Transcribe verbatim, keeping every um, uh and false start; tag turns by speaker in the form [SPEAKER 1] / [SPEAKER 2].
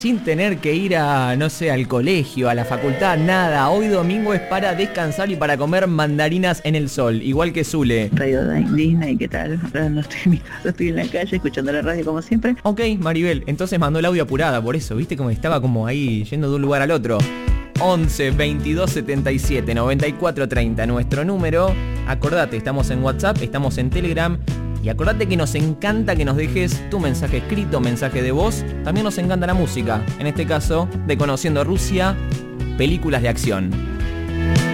[SPEAKER 1] Sin tener que ir a, no sé, al colegio, a la facultad, nada. Hoy domingo es para descansar y para comer mandarinas en el sol, igual que Zule.
[SPEAKER 2] Radio Disney, ¿qué tal? Ahora no estoy en mi casa, estoy en la calle escuchando la radio como siempre.
[SPEAKER 1] Ok, Maribel, entonces mandó el audio apurada, por eso, ¿viste? Como estaba como ahí yendo de un lugar al otro. once, veintidós, setenta y siete, noventa y cuatro, treinta, nuestro número. Acordate, estamos en WhatsApp, estamos en Telegram. Y acordate que nos encanta que nos dejes tu mensaje escrito, mensaje de voz. También nos encanta la música. En este caso, de Conociendo Rusia, películas de acción.